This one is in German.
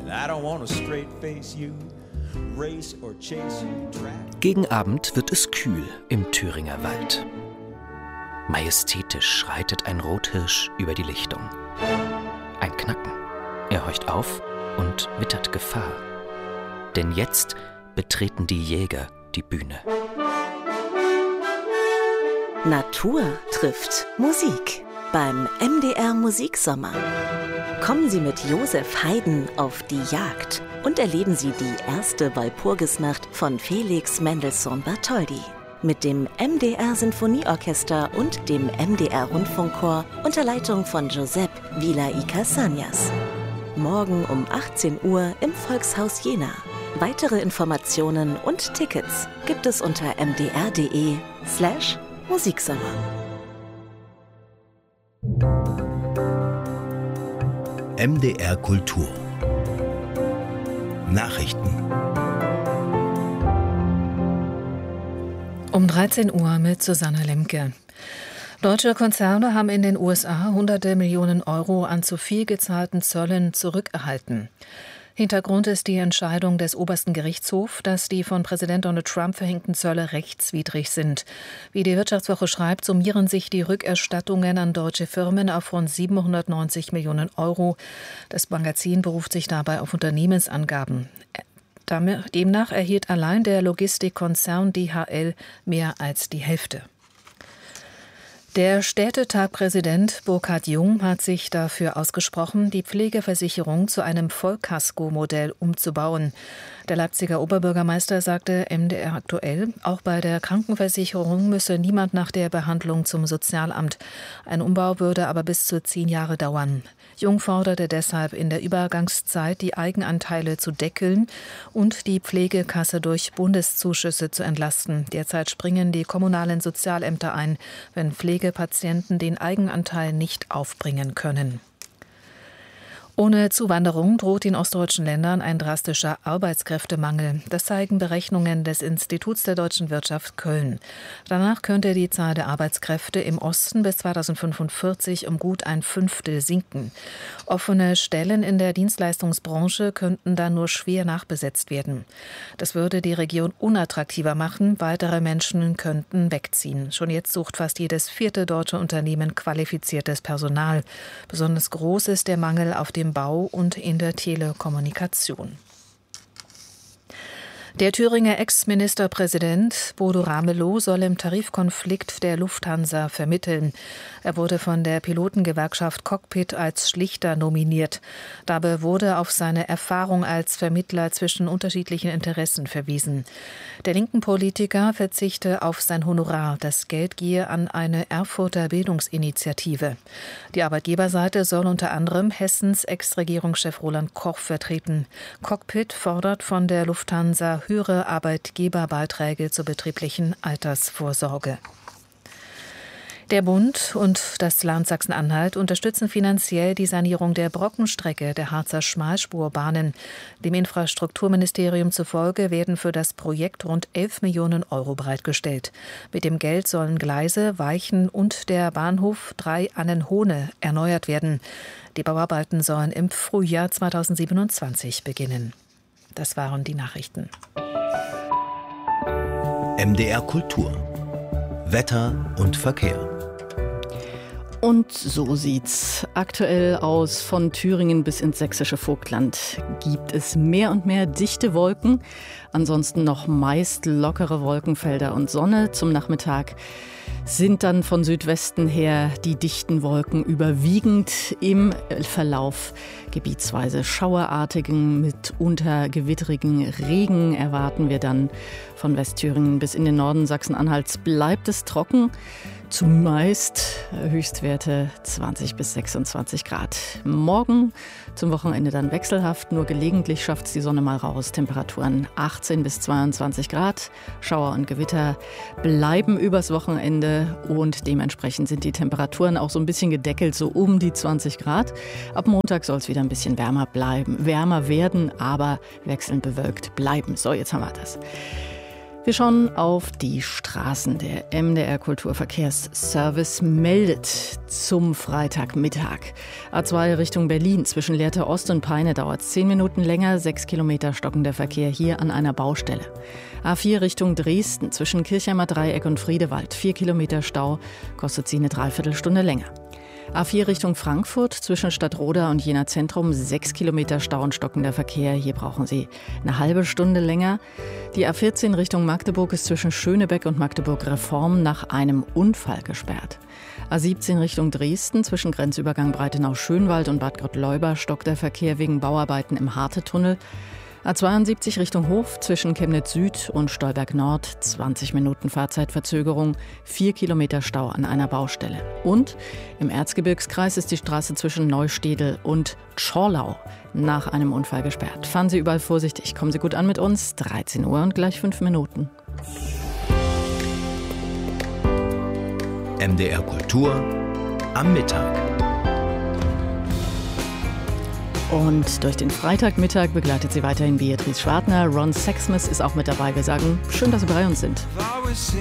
Gegen Abend wird es kühl im Thüringer Wald. Majestätisch schreitet ein Rothirsch über die Lichtung. Ein Knacken. Er horcht auf und wittert Gefahr. Denn jetzt betreten die Jäger die Bühne. Natur trifft Musik beim MDR Musiksommer. Kommen Sie mit Josef Haydn auf die Jagd und erleben Sie die erste Walpurgisnacht von Felix Mendelssohn Bartholdy. Mit dem MDR Sinfonieorchester und dem MDR Rundfunkchor unter Leitung von Josep Vila y Casañas. Morgen um 18 Uhr im Volkshaus Jena. Weitere Informationen und Tickets gibt es unter mdr.de/Musiksommer. MDR Kultur Nachrichten Um 13 Uhr mit Susanne Lemke. Deutsche Konzerne haben in den USA hunderte Millionen Euro an zu viel gezahlten Zöllen zurückerhalten. Hintergrund ist die Entscheidung des obersten Gerichtshofs, dass die von Präsident Donald Trump verhängten Zölle rechtswidrig sind. Wie die Wirtschaftswoche schreibt, summieren sich die Rückerstattungen an deutsche Firmen auf rund 790 Millionen Euro. Das Magazin beruft sich dabei auf Unternehmensangaben. Demnach erhielt allein der Logistikkonzern DHL mehr als die Hälfte. Der Städtetagpräsident Burkhard Jung hat sich dafür ausgesprochen, die Pflegeversicherung zu einem Vollkasko-Modell umzubauen. Der Leipziger Oberbürgermeister sagte MDR aktuell, auch bei der Krankenversicherung müsse niemand nach der Behandlung zum Sozialamt. Ein Umbau würde aber bis zu 10 Jahre dauern. Jung forderte deshalb in der Übergangszeit, die Eigenanteile zu deckeln und die Pflegekasse durch Bundeszuschüsse zu entlasten. Derzeit springen die kommunalen Sozialämter ein, wenn Pflegepatienten den Eigenanteil nicht aufbringen können. Ohne Zuwanderung droht in ostdeutschen Ländern ein drastischer Arbeitskräftemangel. Das zeigen Berechnungen des Instituts der deutschen Wirtschaft Köln. Danach könnte die Zahl der Arbeitskräfte im Osten bis 2045 um gut 1/5 sinken. Offene Stellen in der Dienstleistungsbranche könnten dann nur schwer nachbesetzt werden. Das würde die Region unattraktiver machen. Weitere Menschen könnten wegziehen. Schon jetzt sucht fast jedes 4. deutsche Unternehmen qualifiziertes Personal. Besonders groß ist der Mangel auf dem Bau und in der Telekommunikation. Der Thüringer Ex-Ministerpräsident Bodo Ramelow soll im Tarifkonflikt der Lufthansa vermitteln. Er wurde von der Pilotengewerkschaft Cockpit als Schlichter nominiert. Dabei wurde auf seine Erfahrung als Vermittler zwischen unterschiedlichen Interessen verwiesen. Der linken Politiker verzichte auf sein Honorar. Das Geld gehe an eine Erfurter Bildungsinitiative. Die Arbeitgeberseite soll unter anderem Hessens Ex-Regierungschef Roland Koch vertreten. Cockpit fordert von der Lufthansa höhere Arbeitgeberbeiträge zur betrieblichen Altersvorsorge. Der Bund und das Land Sachsen-Anhalt unterstützen finanziell die Sanierung der Brockenstrecke der Harzer Schmalspurbahnen. Dem Infrastrukturministerium zufolge werden für das Projekt rund 11 Millionen Euro bereitgestellt. Mit dem Geld sollen Gleise, Weichen und der Bahnhof Drei-Annenhohne erneuert werden. Die Bauarbeiten sollen im Frühjahr 2027 beginnen. Das waren die Nachrichten. MDR Kultur Wetter und Verkehr. Und so sieht's aktuell aus. Von Thüringen bis ins sächsische Vogtland gibt es mehr und mehr dichte Wolken. Ansonsten noch meist lockere Wolkenfelder und Sonne. Zum Nachmittag sind dann von Südwesten her die dichten Wolken überwiegend. Im Verlauf gebietsweise schauerartigen, mitunter gewitterigen Regen erwarten wir dann. Von Westthüringen bis in den Norden Sachsen-Anhalts bleibt es trocken. Zumeist Höchstwerte 20 bis 26 Grad. Morgen zum Wochenende dann wechselhaft, nur gelegentlich schafft es die Sonne mal raus. Temperaturen 18 bis 22 Grad. Schauer und Gewitter bleiben übers Wochenende und dementsprechend sind die Temperaturen auch so ein bisschen gedeckelt, so um die 20 Grad. Ab Montag soll es wieder ein bisschen wärmer werden, aber wechselnd bewölkt bleiben. So, jetzt haben wir das. Wir schauen auf die Straßen. Der MDR Kulturverkehrsservice meldet zum Freitagmittag. A2 Richtung Berlin zwischen Lehrte Ost und Peine dauert 10 Minuten länger, 6 Kilometer stockender Verkehr hier an einer Baustelle. A4 Richtung Dresden zwischen Kirchheimer Dreieck und Friedewald, 4 Kilometer Stau, kostet sie eine Dreiviertelstunde länger. A4 Richtung Frankfurt zwischen Stadtroda und Jena Zentrum, 6 Kilometer Stau und stockender Verkehr. Hier brauchen Sie eine halbe Stunde länger. Die A14 Richtung Magdeburg ist zwischen Schönebeck und Magdeburg Reform nach einem Unfall gesperrt. A17 Richtung Dresden zwischen Grenzübergang Breitenau-Schönwald und Bad Gottleuba stockt der Verkehr wegen Bauarbeiten im Harte-Tunnel. A72 Richtung Hof zwischen Chemnitz Süd und Stolberg Nord, 20 Minuten Fahrzeitverzögerung, 4 Kilometer Stau an einer Baustelle. Und im Erzgebirgskreis ist die Straße zwischen Neustedel und Tschorlau nach einem Unfall gesperrt. Fahren Sie überall vorsichtig, kommen Sie gut an mit uns, 13 Uhr und gleich 5 Minuten. MDR Kultur am Mittag. Und durch den Freitagmittag begleitet sie weiterhin Beatrice Schwartner. Ron Sexsmith ist auch mit dabei. Wir sagen, schön, dass Sie bei uns sind.